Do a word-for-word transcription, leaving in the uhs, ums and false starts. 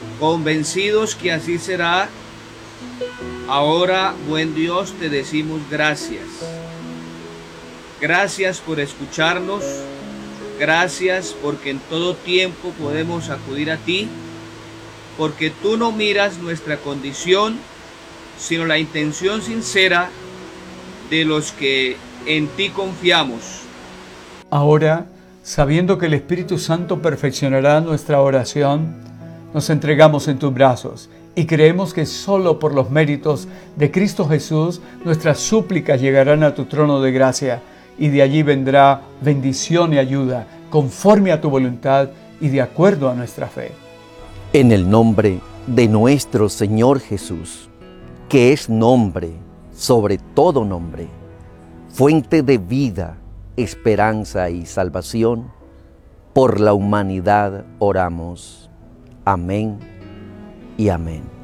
Convencidos que así será, ahora, buen Dios, te decimos gracias. Gracias por escucharnos. Gracias porque en todo tiempo podemos acudir a ti, porque tú no miras nuestra condición, sino la intención sincera de los que en ti confiamos. Ahora, sabiendo que el Espíritu Santo perfeccionará nuestra oración, nos entregamos en tus brazos y creemos que solo por los méritos de Cristo Jesús nuestras súplicas llegarán a tu trono de gracia, y de allí vendrá bendición y ayuda conforme a tu voluntad y de acuerdo a nuestra fe. En el nombre de nuestro Señor Jesús, que es nombre sobre todo nombre, fuente de vida, esperanza y salvación, por la humanidad oramos. Amén y amén.